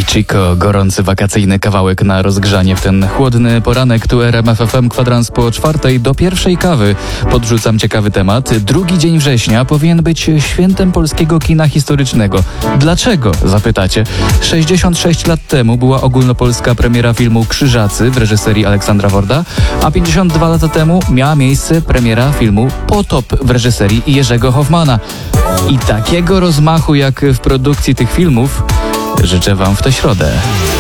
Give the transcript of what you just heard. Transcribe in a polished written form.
Chico, gorący wakacyjny kawałek na rozgrzanie w ten chłodny poranek. Tu RMF FM, kwadrans po 4 do pierwszej kawy. Podrzucam ciekawy temat. 2 dzień września powinien być świętem polskiego kina historycznego. Dlaczego? Zapytacie. 66 lat temu była ogólnopolska premiera filmu Krzyżacy w reżyserii Aleksandra Worda, a 52 lata temu miała miejsce premiera filmu Potop w reżyserii Jerzego Hoffmana. I takiego rozmachu jak w produkcji tych filmów życzę Wam w tę środę.